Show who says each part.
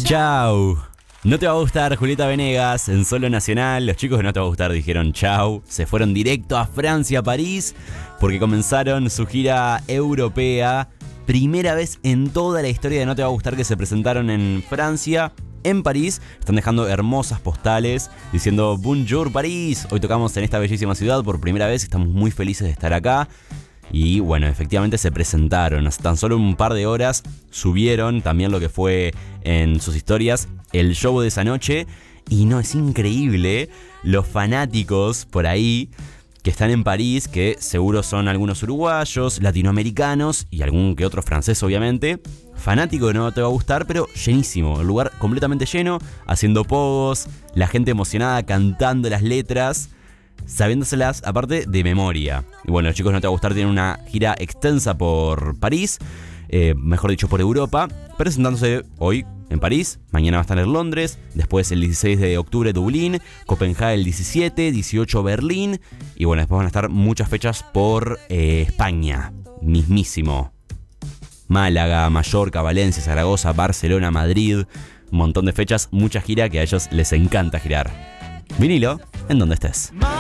Speaker 1: Chau. No te va a gustar Julieta Venegas en Solo Nacional. Los chicos de No te va a gustar dijeron chau. Se fueron directo a Francia, a París, porque comenzaron su gira europea. Primera vez en toda la historia de No te va a gustar que se presentaron en Francia. En París están dejando hermosas postales diciendo Bonjour París. Hoy tocamos en esta bellísima ciudad por primera vez. Estamos muy felices de estar acá. Y bueno, efectivamente se presentaron. Hace tan solo un par de horas subieron también lo que fue en sus historias el show de esa noche. Y no, es increíble los fanáticos por ahí que están en París, que seguro son algunos uruguayos, latinoamericanos y algún que otro francés obviamente. Fanático que no te va a gustar, pero llenísimo, el lugar completamente lleno, haciendo pogos, la gente emocionada cantando las letras, sabiéndoselas aparte de memoria. Y bueno, los chicos No te va a gustar tienen una gira extensa por París, mejor dicho por Europa, presentándose hoy en París, mañana va a estar en Londres, después el 16 de octubre Dublín, Copenhague el 17, 18 Berlín, y bueno, después van a estar muchas fechas por España, mismísimo. Málaga, Mallorca, Valencia, Zaragoza, Barcelona, Madrid, un montón de fechas, mucha gira que a ellos les encanta girar. Vinilo, en donde estés.